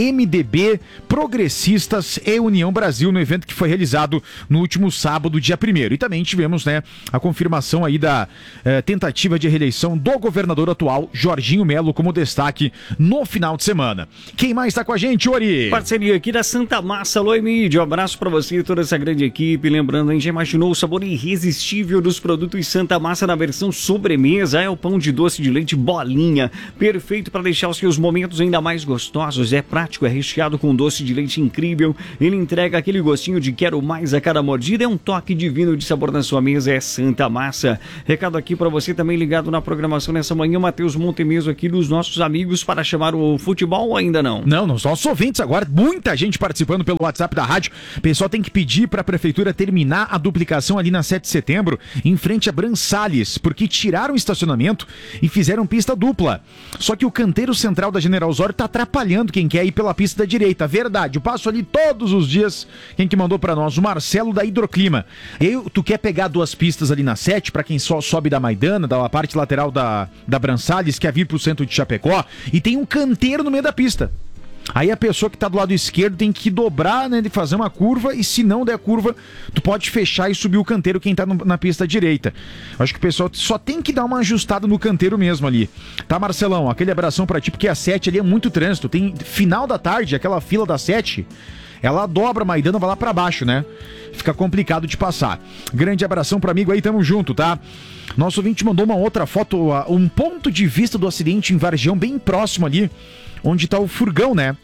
MDB, Progressistas e União Brasil no evento que foi realizado no último sábado, dia 1º. E também tivemos, né, a confirmação aí da tentativa de reeleição do governador atual, Jorginho Melo, como destaque no final de semana. Quem mais está com a gente, Ori? Parceria aqui da Santa Massa. Alô, Emílio. Um abraço para você e toda essa grande equipe. Lembrando, a gente já imaginou o sabor irresistível dos produtos Santa Massa na versão sobremesa. É o pão de doce de leite bolinha, perfeito para deixar os seus momentos ainda mais gostosos. É prático, é recheado com doce de leite incrível. Ele entrega aquele gostinho de quero mais a cada mordida. É um toque divino de sabor na sua mesa. É Santa Massa. Recado aqui para você também ligado na programação nessa manhã. Matheus Montemeso aqui dos nossos amigos para chamar o futebol ou ainda não? Não, nos nossos ouvintes agora, muita gente participando pelo WhatsApp da rádio. O pessoal tem que pedir para a prefeitura terminar a duplicação ali na 7 de setembro, em frente a Brançales, porque tiraram o estacionamento e fizeram pista dupla. Só que o canteiro central da General Osório tá atrapalhando quem quer ir pela pista da direita. Verdade, eu passo ali todos os dias. Quem que mandou para nós? O Marcelo da Hidroclima. Tu quer pegar duas pistas ali na 7, para quem só sobe da Maidana, da parte lateral da Brançales, quer vir pro centro de Chapecó, e tem um canteiro no meio da pista. Aí a pessoa que tá do lado esquerdo tem que dobrar, né, de fazer uma curva, e se não der curva, tu pode fechar e subir o canteiro quem tá na pista direita. Acho que o pessoal só tem que dar uma ajustada no canteiro mesmo ali. Tá, Marcelão? Aquele abração pra ti, porque a 7 ali é muito trânsito. Tem final da tarde, aquela fila da 7, ela dobra a Maidana, vai lá pra baixo, né? Fica complicado de passar. Grande abração pro amigo aí, tamo junto, tá? Nosso ouvinte mandou uma outra foto, um ponto de vista do acidente em Vargião, bem próximo ali, onde tá o furgão, né?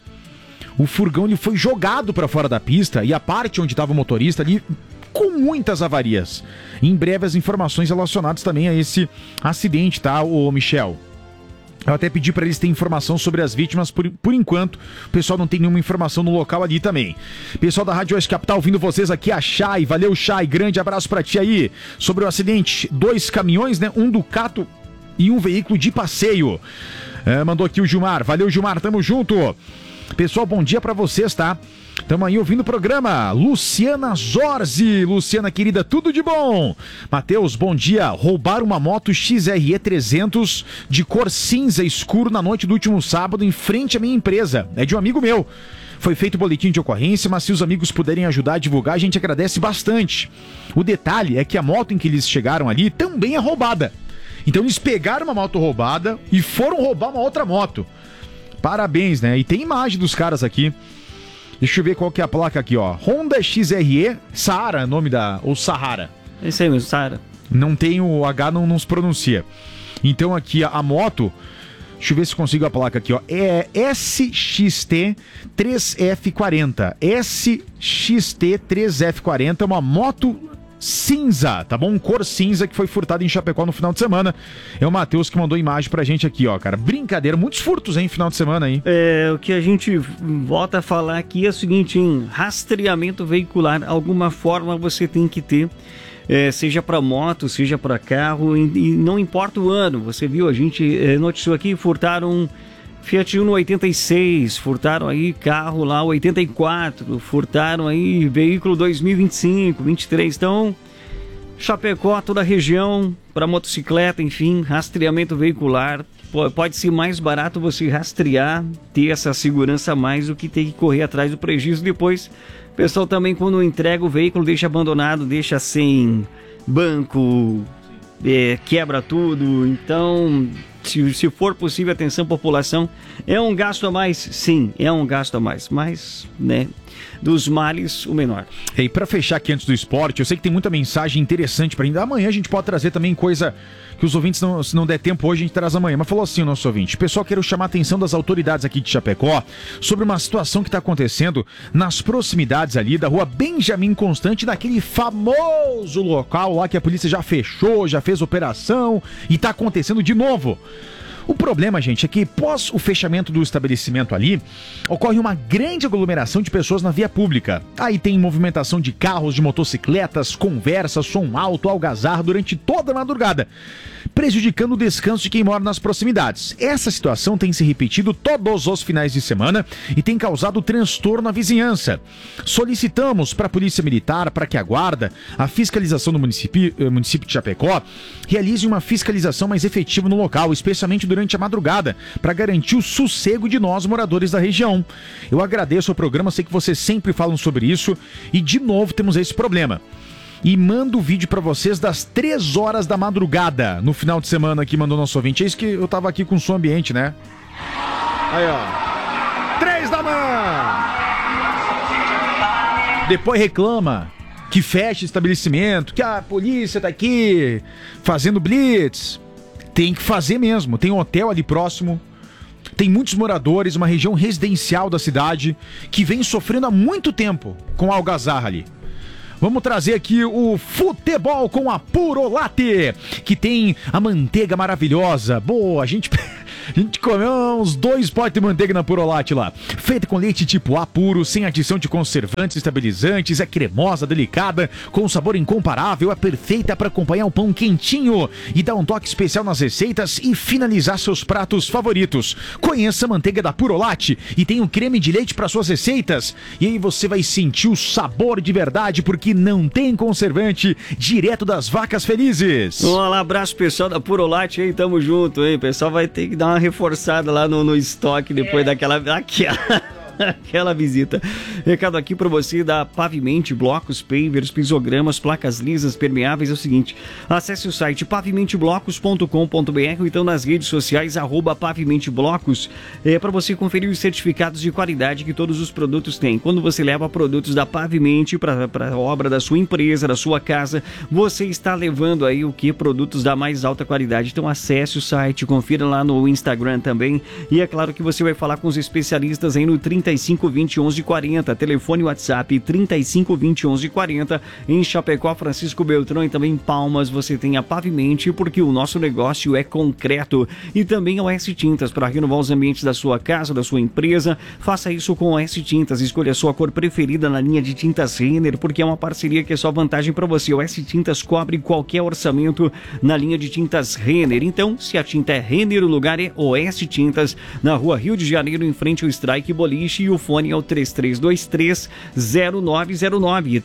O furgão ele foi jogado para fora da pista e a parte onde estava o motorista ali com muitas avarias. Em breve as informações relacionadas também a esse acidente, tá, ô Michel? Eu até pedi para eles terem informação sobre as vítimas, por enquanto o pessoal não tem nenhuma informação no local ali também. Pessoal da Rádio Oeste Capital, ouvindo vocês aqui, a Chay, valeu Chay, grande abraço para ti aí. Sobre o acidente, 2 caminhões, né, um Ducato e um veículo de passeio. Mandou aqui o Gilmar, valeu Gilmar, tamo junto. Pessoal, bom dia para vocês, tá? Tamo aí ouvindo o programa. Luciana Zorzi, Luciana querida, tudo de bom? Matheus, bom dia. Roubaram uma moto XRE 300 de cor cinza escuro na noite do último sábado em frente à minha empresa. É de um amigo meu. Foi feito boletim de ocorrência, mas se os amigos puderem ajudar a divulgar, a gente agradece bastante. O detalhe é que a moto em que eles chegaram ali também é roubada. Então eles pegaram uma moto roubada e foram roubar uma outra moto. Parabéns, né? E tem imagem dos caras aqui. Deixa eu ver qual que é a placa aqui, ó. Honda XRE Saara, nome da... ou Sahara. É isso aí mesmo, Saara. Não tem o H, não se pronuncia. Então aqui a moto... Deixa eu ver se consigo a placa aqui, ó. É SXT 3F40. SXT 3F40 é uma moto cinza, tá bom? Cor cinza que foi furtada em Chapecó no final de semana. É o Matheus que mandou imagem pra gente aqui, ó, cara. Brincadeira, muitos furtos, hein, final de semana aí. O que a gente volta a falar aqui é o seguinte, hein? Rastreamento veicular, alguma forma você tem que ter. Seja para moto, seja para carro, e não importa o ano. Você viu, a gente noticiou aqui, furtaram Fiat Uno 86, furtaram aí carro lá 84, furtaram aí veículo 2025, 23. Então, Chapecó, toda a região, para motocicleta, enfim, rastreamento veicular. Pode ser mais barato você rastrear, ter essa segurança a mais do que ter que correr atrás do prejuízo depois. O pessoal também, quando entrega o veículo, deixa abandonado, deixa sem banco, quebra tudo. Então, Se for possível, atenção população, é um gasto a mais, sim, é um gasto a mais, mas, né, dos males, o menor. E para fechar aqui antes do esporte, eu sei que tem muita mensagem interessante para ainda. Amanhã a gente pode trazer também coisa que os ouvintes, se não der tempo hoje, a gente traz amanhã. Mas falou assim o nosso ouvinte: pessoal, quero chamar a atenção das autoridades aqui de Chapecó sobre uma situação que está acontecendo nas proximidades ali da rua Benjamin Constante, daquele famoso local lá que a polícia já fechou, já fez operação e está acontecendo de novo. O problema, gente, é que pós o fechamento do estabelecimento ali, ocorre uma grande aglomeração de pessoas na via pública. Aí tem movimentação de carros, de motocicletas, conversa, som alto, algazarra durante toda a madrugada, prejudicando o descanso de quem mora nas proximidades. Essa situação tem se repetido todos os finais de semana e tem causado transtorno na vizinhança. Solicitamos para a Polícia Militar para que a Guarda, a fiscalização do município de Chapecó, realize uma fiscalização mais efetiva no local, especialmente durante a madrugada, para garantir o sossego de nós, moradores da região. Eu agradeço ao programa, sei que vocês sempre falam sobre isso e de novo temos esse problema. E mando o vídeo pra vocês das 3 horas da madrugada, no final de semana que mandou nosso ouvinte. É isso que eu tava aqui com o som ambiente, né? Aí, ó. 3 da manhã! Depois reclama que fecha estabelecimento, que a polícia tá aqui fazendo blitz. Tem que fazer mesmo. Tem um hotel ali próximo. Tem muitos moradores, uma região residencial da cidade que vem sofrendo há muito tempo com a algazarra ali. Vamos trazer aqui o futebol com a Purolate, que tem a manteiga maravilhosa. Boa, a gente comeu uns 2 potes de manteiga na Purolate lá. Feita com leite tipo A puro, sem adição de conservantes, estabilizantes, é cremosa, delicada, com um sabor incomparável, é perfeita para acompanhar um pão quentinho e dar um toque especial nas receitas e finalizar seus pratos favoritos. Conheça a manteiga da Purolate e tem um creme de leite para suas receitas. E aí você vai sentir o sabor de verdade, porque não tem conservante, direto das vacas felizes. Um abraço pessoal da Purolate aí, tamo junto, hein? O pessoal vai ter que dar uma reforçada lá no estoque depois daquela visita. Recado aqui pra você da Pavimente, blocos, pavers, pisogramas, placas lisas, permeáveis. É o seguinte: acesse o site pavimenteblocos.com.br ou então nas redes sociais @pavimenteblocos para você conferir os certificados de qualidade que todos os produtos têm. Quando você leva produtos da Pavimente para a obra da sua empresa, da sua casa, você está levando aí o que? Produtos da mais alta qualidade. Então acesse o site, confira lá no Instagram também, e é claro que você vai falar com os especialistas aí no 3520 1140, telefone WhatsApp 3520 1140. Em Chapecó, Francisco Beltrão, e também em Palmas você tem a Pavimente, porque o nosso negócio é concreto. E também a OS Tintas, para renovar os ambientes da sua casa, da sua empresa. Faça isso com a OS Tintas, escolha a sua cor preferida na linha de tintas Renner, porque é uma parceria que é só vantagem para você. A OS Tintas cobre qualquer orçamento na linha de tintas Renner. Então, se a tinta é Renner, o lugar é OS Tintas, na rua Rio de Janeiro, em frente ao Strike Boliche. E o fone é o 3323-0909,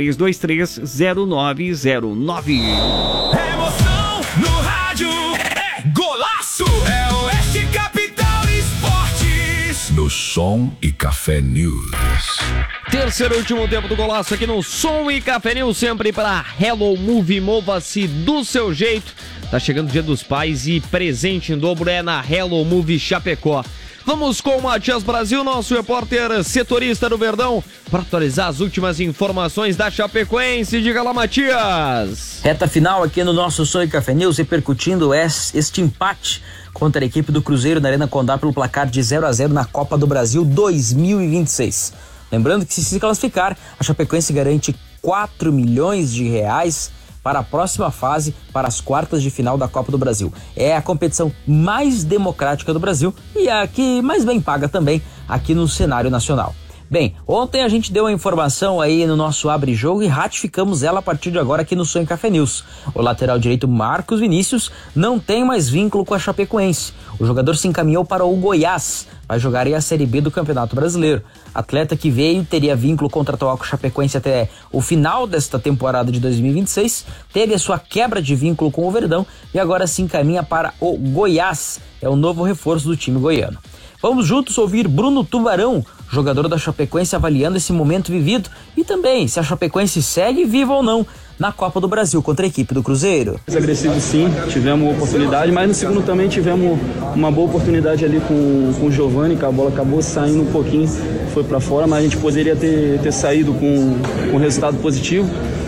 3323-0909. Emoção no rádio, é golaço, é Oeste Capital Esportes. No Som e Café News. Terceiro e último tempo do golaço aqui no Som e Café News, sempre para Hello Move, mova-se do seu jeito. Tá chegando o Dia dos Pais e presente em dobro é na Hello Move Chapecó. Vamos com o Matias Brasil, nosso repórter setorista do Verdão, para atualizar as últimas informações da Chapecoense. Diga lá, Matias. Reta final aqui no nosso Som e Café News, repercutindo este empate contra a equipe do Cruzeiro na Arena Condá pelo placar de 0-0 na Copa do Brasil 2026. Lembrando que se classificar, a Chapecoense garante 4 milhões de reais para a próxima fase, para as quartas de final da Copa do Brasil. É a competição mais democrática do Brasil e a que mais bem paga também aqui no cenário nacional. Bem, ontem a gente deu a informação aí no nosso Abre Jogo e ratificamos ela a partir de agora aqui no Som e Café News. O lateral direito Marcos Vinícius não tem mais vínculo com a Chapecoense. O jogador se encaminhou para o Goiás, vai jogar aí a Série B do Campeonato Brasileiro. Atleta que veio, teria vínculo contratual com a Chapecoense até o final desta temporada de 2026, teve a sua quebra de vínculo com o Verdão e agora se encaminha para o Goiás. É o novo reforço do time goiano. Vamos juntos ouvir Bruno Tubarão, jogador da Chapecoense, avaliando esse momento vivido e também se a Chapecoense segue viva ou não na Copa do Brasil contra a equipe do Cruzeiro. Agressivo sim, tivemos oportunidade, mas no segundo também tivemos uma boa oportunidade ali com o Giovani, que a bola acabou saindo um pouquinho, foi para fora, mas a gente poderia ter saído com resultado positivo.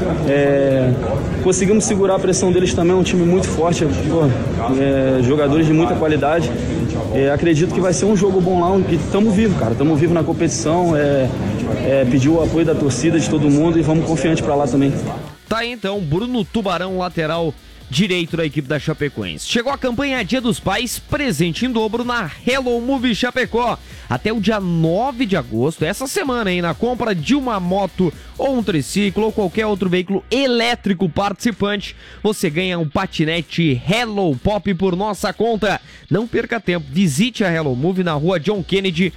Conseguimos segurar a pressão deles também, é um time muito forte, jogadores de muita qualidade. Acredito que vai ser um jogo bom lá, que estamos vivos, cara, estamos vivos na competição, pedir o apoio da torcida, de todo mundo, e vamos confiante para lá também. Tá aí então, Bruno Tubarão, lateral direito da equipe da Chapecoense. Chegou a campanha Dia dos Pais, presente em dobro na Hello Movie Chapecó. Até o dia 9 de agosto, essa semana, hein? Na compra de uma moto ou um triciclo ou qualquer outro veículo elétrico participante, você ganha um patinete Hello Pop por nossa conta. Não perca tempo, visite a Hello Movie na rua John Kennedy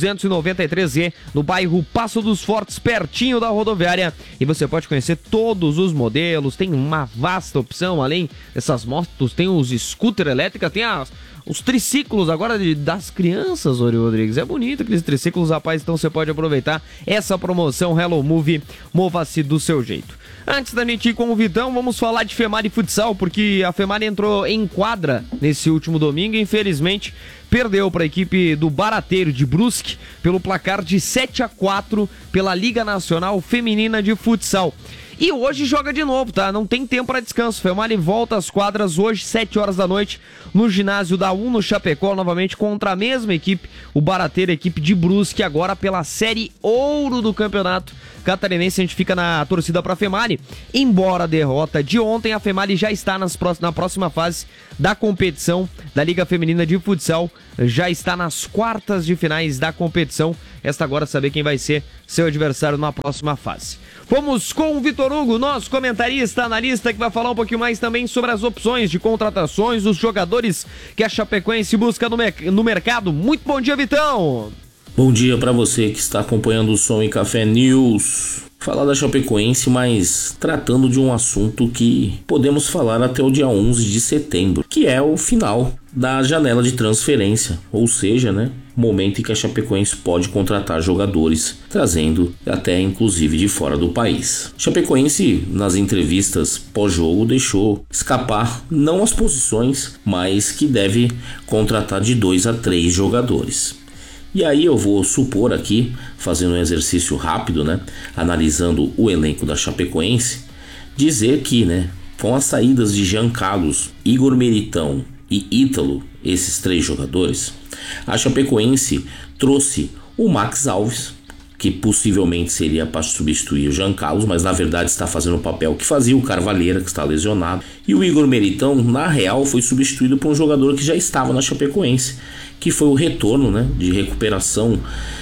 293E, no bairro Passo dos Fortes, pertinho da rodoviária. E você pode conhecer todos os modelos, tem uma vasta opção. Além dessas motos, tem os scooter elétricos, tem os triciclos agora das crianças, Ori Rodrigues. É bonito aqueles triciclos, rapaz, então você pode aproveitar essa promoção Hello Movie, mova-se do seu jeito. Antes da gente ir com o Vitão, vamos falar de Femari Futsal, porque a Femari entrou em quadra nesse último domingo e infelizmente perdeu para a equipe do Barateiro de Brusque pelo placar de 7-4 pela Liga Nacional Feminina de Futsal. E hoje joga de novo, tá? Não tem tempo para descanso. Femari volta às quadras hoje, 7 horas da noite, no ginásio da Uno Chapecó, novamente contra a mesma equipe, o Barateiro, equipe de Brusque, agora pela Série Ouro do Campeonato Catarinense. A gente fica na torcida para a Femari. Embora a derrota de ontem, a Femari já está na próxima fase da competição da Liga Feminina de Futsal, já está nas quartas de finais da competição. Resta agora saber quem vai ser seu adversário na próxima fase. Vamos com o Vitor Hugo, nosso comentarista, analista, que vai falar um pouquinho mais também sobre as opções de contratações, os jogadores que a Chapecoense busca no mercado. Muito bom dia, Vitão! Bom dia para você que está acompanhando o Som e Café News. Falar da Chapecoense, mas tratando de um assunto que podemos falar até o dia 11 de setembro, que é o final da janela de transferência, ou seja, momento em que a Chapecoense pode contratar jogadores, trazendo até inclusive de fora do país. Chapecoense, nas entrevistas pós-jogo, deixou escapar não as posições, mas que deve contratar de 2 a 3 jogadores. E aí eu vou supor aqui, fazendo um exercício rápido, analisando o elenco da Chapecoense, dizer que, com as saídas de Jean Carlos, Igor Meritão e Ítalo, esses 3 jogadores, a Chapecoense trouxe o Max Alves, que possivelmente seria para substituir o Jean Carlos, mas na verdade está fazendo o papel que fazia o Carvalheira, que está lesionado. E o Igor Meritão, na real, foi substituído por um jogador que já estava na Chapecoense, que foi o retorno de recuperação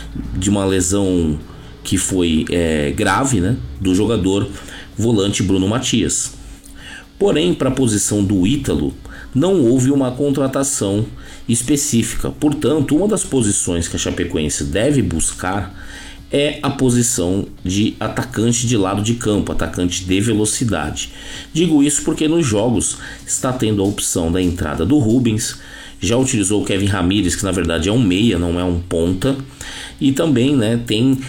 de uma lesão que foi grave, do jogador volante Bruno Matias. Porém, para a posição do Ítalo, não houve uma contratação específica. Portanto, uma das posições que a Chapecoense deve buscar é a posição de atacante de lado de campo, atacante de velocidade. Digo isso porque nos jogos está tendo a opção da entrada do Rubens, já utilizou o Kevin Ramírez, que na verdade é um meia, não é um ponta, e também tem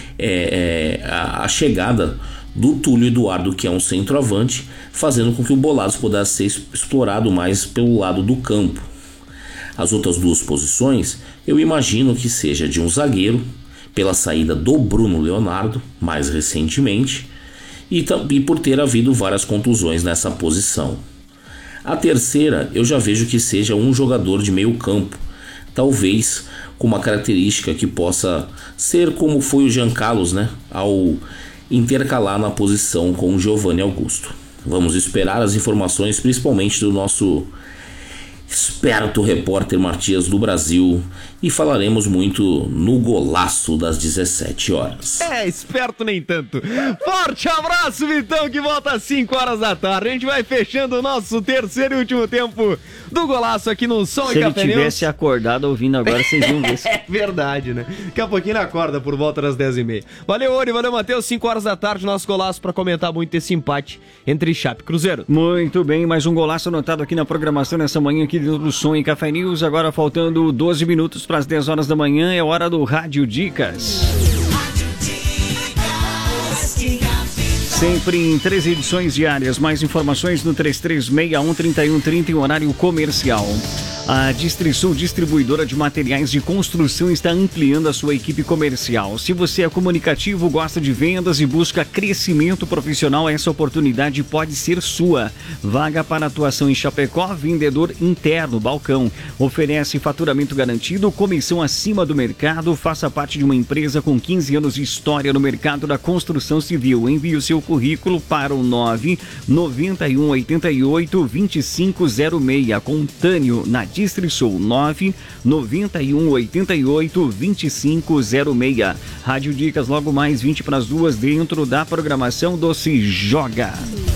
a chegada do Túlio Eduardo, que é um centroavante, fazendo com que o Bolados pudesse ser explorado mais pelo lado do campo. As outras 2 posições eu imagino que seja de um zagueiro, pela saída do Bruno Leonardo mais recentemente, e por ter havido várias contusões nessa posição. A terceira eu já vejo que seja um jogador de meio campo, talvez com uma característica que possa ser como foi o Jean Carlos, ao intercalar na posição com o Giovanni Augusto. Vamos esperar as informações, principalmente do nosso esperto repórter Matias do Brasil, e falaremos muito no golaço das 17 horas. Esperto nem tanto. Forte abraço, Vitão, que volta às 5 horas da tarde. A gente vai fechando o nosso terceiro e último tempo do Golaço aqui no Som Se e ele Café News. tivesse acordado ouvindo agora, vocês iam ver. É verdade, né? Daqui a pouquinho ele acorda por volta das 10h30. Valeu, Ori, valeu, Matheus. 5 horas da tarde, nosso Golaço pra comentar muito esse empate entre Chape e Cruzeiro. Muito bem, mais um golaço anotado aqui na programação nessa manhã aqui do Som e Café News. Agora faltando 12 minutos para as 10 horas da manhã, é hora do Rádio Dicas. Sempre em 3 edições diárias. Mais informações no 3361-3130 em horário comercial. A Distrisul, distribuidora de materiais de construção, está ampliando a sua equipe comercial. Se você é comunicativo, gosta de vendas e busca crescimento profissional, essa oportunidade pode ser sua. Vaga para atuação em Chapecó, vendedor interno, balcão. Oferece faturamento garantido, comissão acima do mercado. Faça parte de uma empresa com 15 anos de história no mercado da construção civil. Envie o seu currículo para o 99188-2506 com Tânio na Distrisul 99188-2506. Rádio Dicas logo mais 20 para as 2 dentro da programação do Se Joga.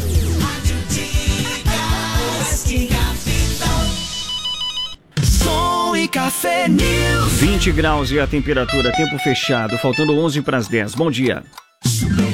Som e Café News. 20 graus e a temperatura, tempo fechado, faltando 11 para as 10. Bom dia.